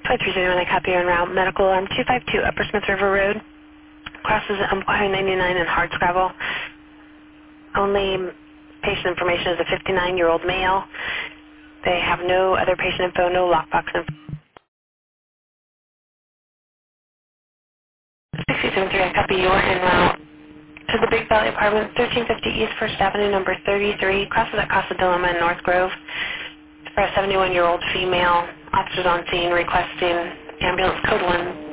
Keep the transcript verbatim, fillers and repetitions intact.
five three zero, and I copy you en route. Medical um, two five two Upper Smith River Road. Crosses um, Highway ninety-nine and Hardscrabble. Only patient information is a fifty-nine-year-old male. They have no other patient info, no lockbox info. six two seven three, I copy your en route to the Big Valley Apartments, thirteen fifty East First Avenue, number thirty-three, crosses at Casa de Loma in North Grove. For a seventy-one-year-old female, officers on scene requesting ambulance code one